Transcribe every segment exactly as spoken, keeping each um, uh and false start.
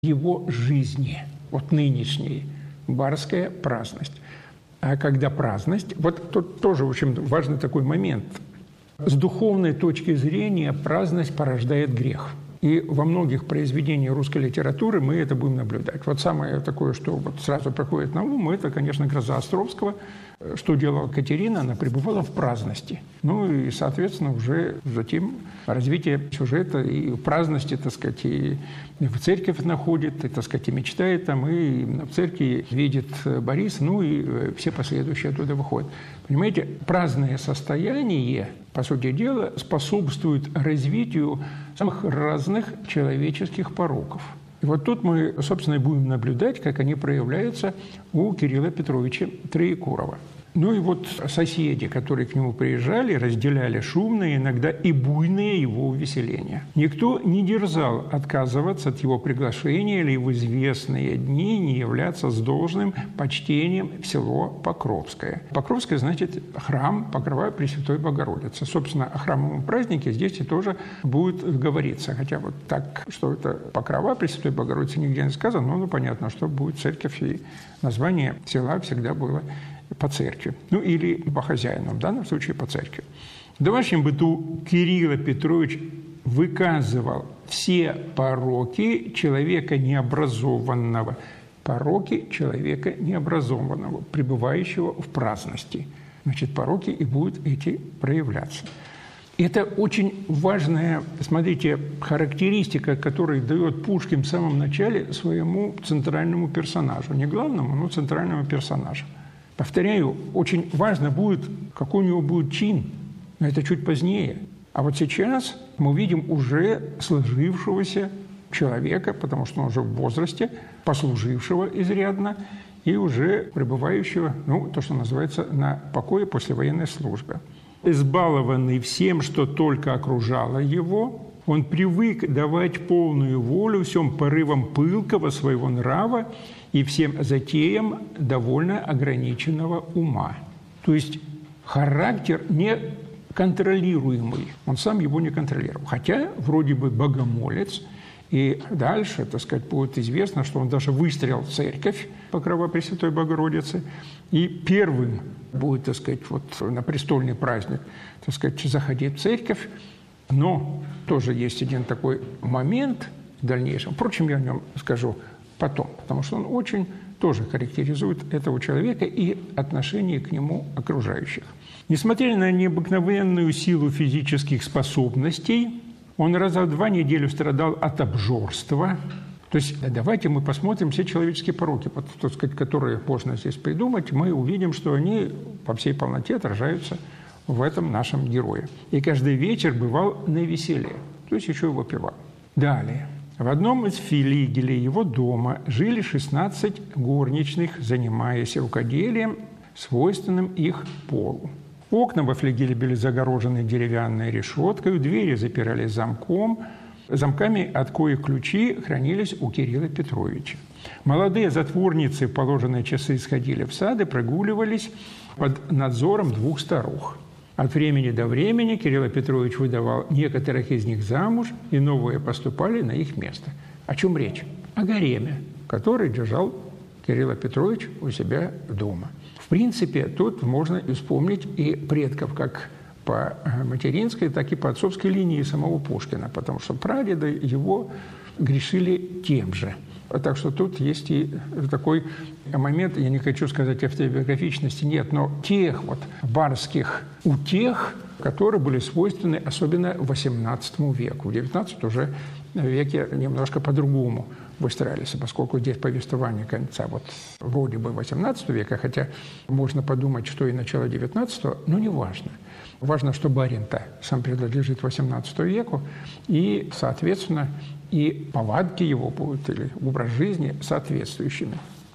его жизни, вот нынешней, барская праздность. А когда праздность, вот тут тоже очень важный такой момент. С духовной точки зрения праздность порождает грех. И во многих произведениях русской литературы мы это будем наблюдать. Вот самое такое, что вот сразу приходит на ум, это, конечно, «Гроза Островского». Что делала Катерина? Она пребывала в праздности. Ну и, соответственно, уже затем развитие сюжета и праздности, так сказать, и в церковь находит, и, так сказать, и мечтает там, и в церкви видит Бориса, ну и все последующие оттуда выходят. Понимаете, праздное состояние, по сути дела, способствует развитию самых разных человеческих пороков. И вот тут мы, собственно, и будем наблюдать, как они проявляются у Кирилла Петровича Троекурова. Ну и вот соседи, которые к нему приезжали, разделяли шумные, иногда и буйные его увеселения. Никто не дерзал отказываться от его приглашения или в известные дни не являться с должным почтением в село Покровское. Покровское значит храм Покрова Пресвятой Богородицы. Собственно, о храмовом празднике здесь и тоже будет говориться. Хотя вот так, что это Покрова Пресвятой Богородицы, нигде не сказано, но ну, понятно, что будет церковь, и название села всегда было по церкви, ну или по хозяину, в данном случае по церкви. В домашнем быту Кирилл Петрович выказывал все пороки человека необразованного, пороки человека необразованного, пребывающего в праздности. Значит, пороки и будут эти проявляться. Это очень важная, смотрите, характеристика, которую дает Пушкин в самом начале своему центральному персонажу. Не главному, но центральному персонажу. Повторяю, очень важно будет, какой у него будет чин, но это чуть позднее. А вот сейчас мы видим уже сложившегося человека, потому что он уже в возрасте, послужившего изрядно и уже пребывающего, ну, то, что называется, на покое после военной службы. Избалованный всем, что только окружало его, он привык давать полную волю всем порывам пылкого своего нрава и всем затеям довольно ограниченного ума. То есть характер неконтролируемый, он сам его не контролировал. Хотя вроде бы богомолец, и дальше, так сказать, будет известно, что он даже выстрелил в церковь Покрова Пресвятой Богородицы, и первым будет, так сказать, вот на престольный праздник, так сказать, заходить в церковь. Но тоже есть один такой момент в дальнейшем. Впрочем, я о нем скажу потом, потому что он очень тоже характеризует этого человека и отношение к нему окружающих. Несмотря на необыкновенную силу физических способностей, он раза в два неделю страдал от обжорства. То есть давайте мы посмотрим все человеческие пороки, так сказать, которые можно здесь придумать. Мы увидим, что они по всей полноте отражаются в этом нашем герое. И каждый вечер бывал навеселе, то есть еще и выпивал. Далее. В одном из флигелей его дома жили шестнадцать горничных, занимаясь рукоделием, свойственным их полу. Окна во флигеле были загорожены деревянной решеткой, двери запирались замком, замками, от коих ключи хранились у Кирилла Петровича. Молодые затворницы в положенные часы сходили в сады, прогуливались под надзором двух старух. От времени до времени Кирилл Петрович выдавал некоторых из них замуж, и новые поступали на их место. О чем речь? О гареме, который держал Кирилл Петрович у себя дома. В принципе, тут можно вспомнить и предков как по материнской, так и по отцовской линии самого Пушкина, потому что прадеды его грешили тем же. Так что тут есть и такой момент, я не хочу сказать автобиографичности, нет, но тех вот барских утех, которые были свойственны особенно восемнадцатому веку. В девятнадцатом уже веке немножко по-другому выстраивались, поскольку здесь повествование конца вот вроде бы восемнадцатого века, хотя можно подумать, что и начало девятнадцатого, но не важно. Важно, что барин-то сам принадлежит восемнадцатому веку, и, соответственно, и повадки его будут, или образ жизни соответствующими.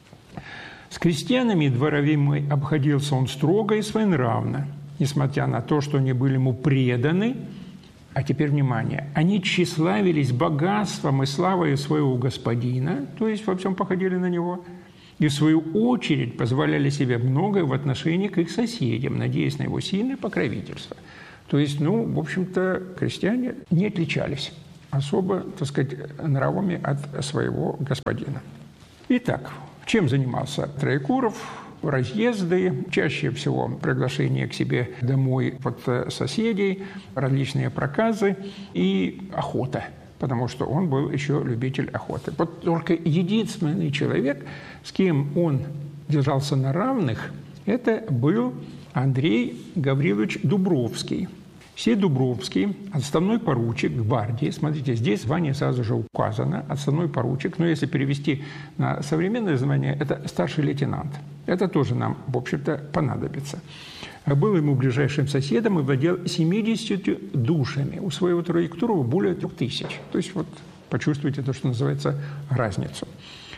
С крестьянами и дворовыми обходился он строго и своенравно, несмотря на то, что они были ему преданы. А теперь внимание, они тщеславились богатством и славой своего господина, то есть во всем походили на него, и в свою очередь позволяли себе многое в отношении к их соседям, надеясь на его сильное покровительство. То есть, ну, в общем-то, крестьяне не отличались особо, так сказать, нравами от своего господина. Итак, чем занимался Троекуров? Разъезды, чаще всего приглашение к себе домой от соседей, различные проказы и охота, потому что он был еще любитель охоты. Вот только единственный человек, с кем он держался на равных, это был Андрей Гаврилович Дубровский. Сей Дубровский, отставной поручик гвардии, смотрите, здесь звание сразу же указано, отставной поручик, но если перевести на современное звание, это старший лейтенант. Это тоже нам, в общем-то, понадобится. Был ему ближайшим соседом и владел семьюдесятью душами. У своего Троекурова более трех тысяч. То есть вот почувствуйте то, что называется, разницу.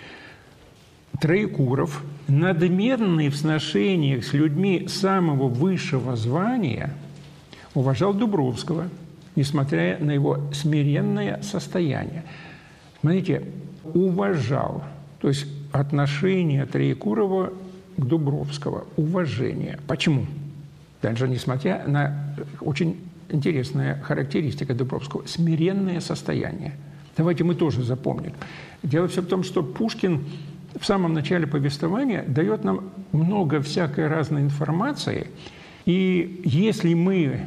Троекуров, надменный в сношениях с людьми самого высшего звания, уважал Дубровского, несмотря на его смиренное состояние. Смотрите, уважал, то есть отношение Троекурова к Дубровскому, уважение. Почему? Даже несмотря на очень интересная характеристика Дубровского – смиренное состояние. Давайте мы тоже запомним. Дело все в том, что Пушкин в самом начале повествования дает нам много всякой разной информации, и если мы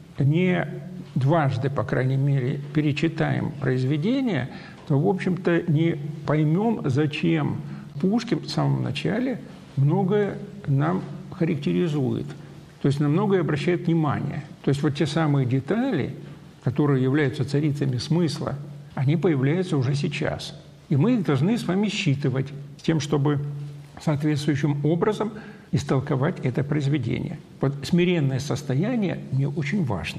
не дважды, по крайней мере, перечитаем произведение, то, в общем-то, не поймем, зачем Пушкин в самом начале многое нам характеризует, то есть на многое обращает внимание. То есть вот те самые детали, которые являются царицами смысла, они появляются уже сейчас. И мы их должны с вами считывать с тем, чтобы соответствующим образом истолковать это произведение. Вот смиренное состояние мне очень важно.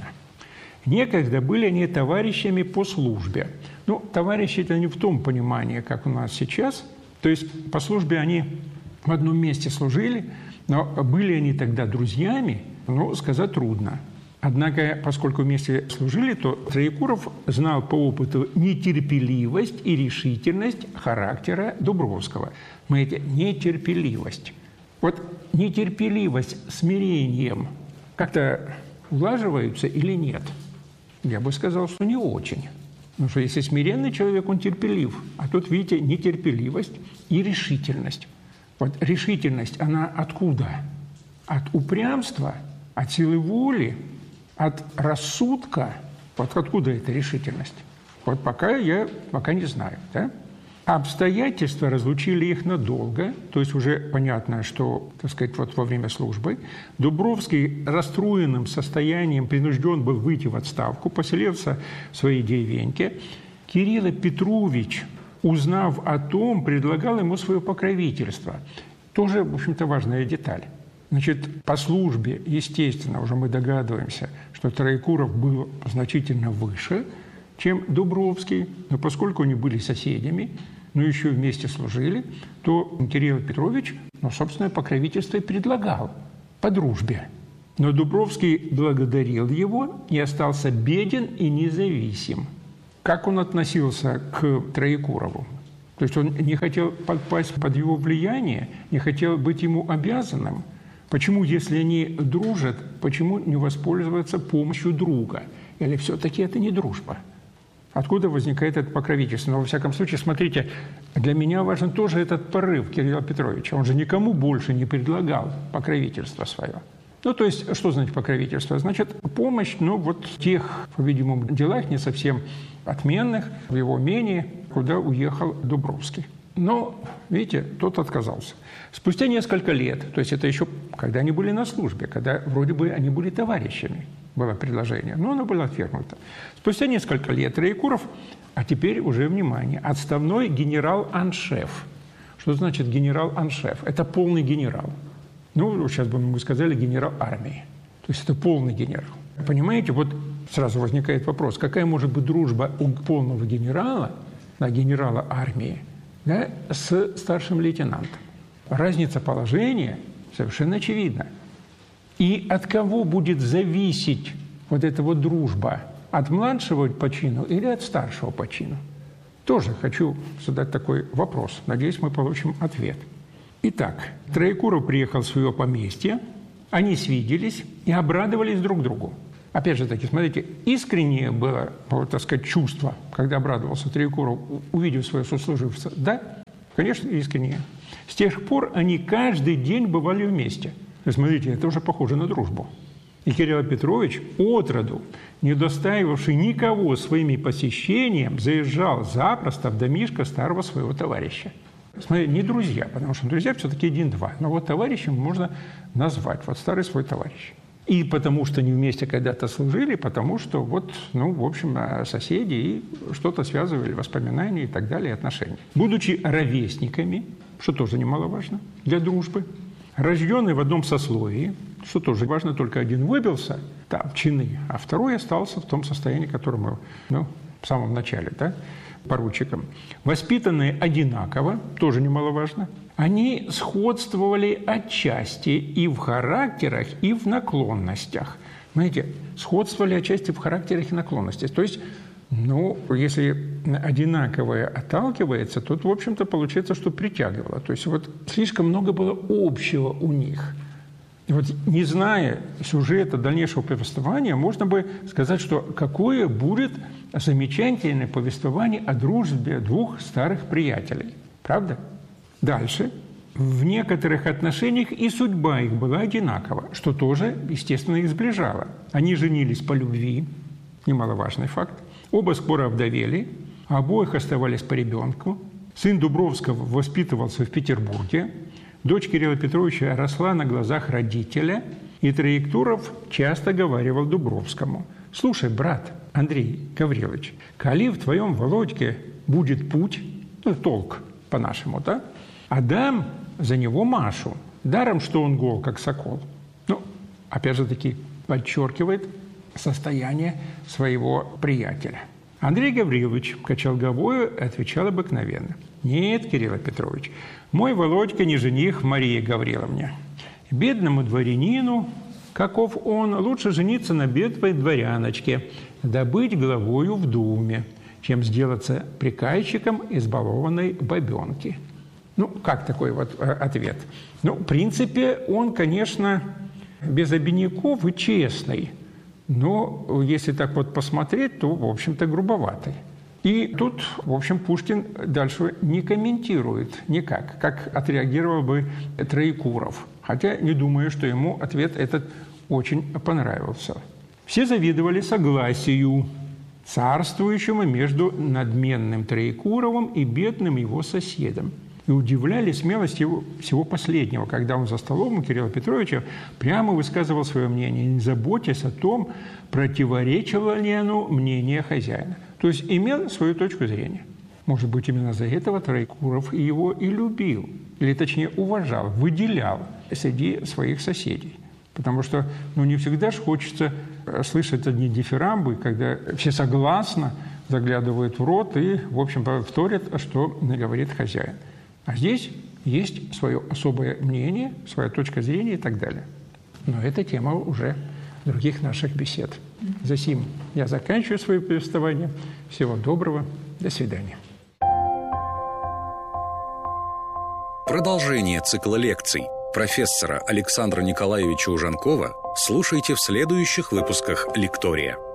Некогда были они товарищами по службе. Ну, товарищи – это не в том понимании, как у нас сейчас. То есть по службе они в одном месте служили, но были они тогда друзьями, ну, сказать трудно. Однако, поскольку вместе служили, то Троекуров знал по опыту нетерпеливость и решительность характера Дубровского. Смотрите, нетерпеливость. Вот нетерпеливость с смирением как-то улаживаются или нет? Я бы сказал, что не очень. Потому что если смиренный человек, он терпелив. А тут, видите, нетерпеливость и решительность. Вот решительность, она откуда? От упрямства, от силы воли, от рассудка. Вот откуда эта решительность? Вот пока я пока не знаю, да? Обстоятельства разлучили их надолго, то есть уже понятно, что, так сказать, вот во время службы Дубровский расстроенным состоянием принужден был выйти в отставку, поселился в своей деревеньке. Кирилл Петрович, узнав о том, предлагал ему свое покровительство. Тоже, в общем-то, важная деталь. Значит, по службе, естественно, уже мы догадываемся, что Троекуров был значительно выше, чем Дубровский, но поскольку они были соседями, но еще вместе служили, то Кирилл Петрович, ну, собственное покровительство и предлагал по дружбе. Но Дубровский благодарил его и остался беден и независим. Как он относился к Троекурову? То есть он не хотел подпасть под его влияние, не хотел быть ему обязанным. Почему, если они дружат, почему не воспользоваться помощью друга? Или все-таки это не дружба? Откуда возникает это покровительство? Но, во всяком случае, смотрите, для меня важен тоже этот порыв Кирилла Петровича. Он же никому больше не предлагал покровительство свое. Ну, то есть, что значит покровительство? Значит, помощь, ну, вот в тех, по-видимому, делах не совсем отменных, в его имении, куда уехал Дубровский. Но, видите, тот отказался. Спустя несколько лет, то есть это еще когда они были на службе, когда вроде бы они были товарищами, было предложение, но оно было отвергнуто. Спустя несколько лет Троекуров, а теперь уже, внимание, отставной генерал-аншеф. Что значит генерал-аншеф? Это полный генерал. Ну, сейчас бы мы сказали генерал армии. То есть это полный генерал. Понимаете, вот сразу возникает вопрос, какая может быть дружба у полного генерала, да, генерала армии, да, с старшим лейтенантом? Разница положения совершенно очевидна. И от кого будет зависеть вот эта вот дружба? От младшего по чину или от старшего по чину? Тоже хочу задать такой вопрос. Надеюсь, мы получим ответ. Итак, Троекуров приехал в свое поместье, они свиделись и обрадовались друг другу. Опять же таки, смотрите, искреннее было, вот, так сказать, чувство, когда обрадовался Троекуров, увидев своего сослуживца. Да, конечно, искреннее. С тех пор они каждый день бывали вместе. И смотрите, это уже похоже на дружбу. И Кирилл Петрович, отроду, не удостаивавший никого своими посещением, заезжал запросто в домишко старого своего товарища. Смотрите, не друзья, потому что друзья все-таки один-два. Но вот товарищем можно назвать, вот старый свой товарищ. И потому что они вместе когда-то служили, потому что вот, ну, в общем, соседи и что-то связывали, воспоминания и так далее, отношения. Будучи ровесниками, что тоже немаловажно для дружбы, рожденный в одном сословии, что тоже важно, только один выбился, там, чины, а второй остался в том состоянии, которое мы, ну, в самом начале, да, поручиком. Воспитанные одинаково, тоже немаловажно. Они сходствовали отчасти и в характерах, и в наклонностях. Знаете, сходствовали отчасти в характерах и наклонностях. То есть, ну, если одинаковое отталкивается, то, в общем-то, получается, что притягивало. То есть вот слишком много было общего у них. И вот, не зная сюжета дальнейшего повествования, можно бы сказать, что какое будет замечательное повествование о дружбе двух старых приятелей. Правда? Дальше. В некоторых отношениях и судьба их была одинакова, что тоже, естественно, их сближало. Они женились по любви, немаловажный факт. Оба скоро овдовели, а обоих оставались по ребенку. Сын Дубровского воспитывался в Петербурге. Дочь Кирилла Петровича росла на глазах родителя, и Троекуров часто говаривал Дубровскому: «Слушай, брат Андрей Гаврилович, коли в твоем Володьке будет путь, ну, толк по-нашему, да, отдам за него Машу, даром, что он гол, как сокол». Ну, опять же таки, подчеркивает состояние своего приятеля. Андрей Гаврилович качал головой и отвечал обыкновенно: «Нет, Кирилл Петрович, мой Володька не жених Марии Гавриловне. Бедному дворянину, каков он, лучше жениться на бедной дворяночке, да быть главою в думе, чем сделаться приказчиком избалованной бабенки». Ну, как такой вот ответ? Ну, в принципе, он, конечно, без обиняков и честный, но если так вот посмотреть, то, в общем-то, грубоватый. И тут, в общем, Пушкин дальше не комментирует никак, как отреагировал бы Троекуров. Хотя не думаю, что ему ответ этот очень понравился. Все завидовали согласию, царствующему между надменным Троекуровым и бедным его соседом. И удивляли смелость его, всего последнего, когда он за столом у Кирилла Петровича прямо высказывал свое мнение, не заботясь о том, противоречило ли оно мнение хозяина. То есть имел свою точку зрения. Может быть, именно за этого Троекуров его и любил, или точнее уважал, выделял среди своих соседей. Потому что, ну, не всегда же хочется слышать одни дифирамбы, когда все согласно заглядывают в рот и, в общем, повторят, что говорит хозяин. А здесь есть свое особое мнение, своя точка зрения и так далее. Но это тема уже других наших бесед. Засим я заканчиваю свое повествование. Всего доброго. До свидания. Продолжение цикла лекций профессора Александра Николаевича Ужанкова слушайте в следующих выпусках «Лектория».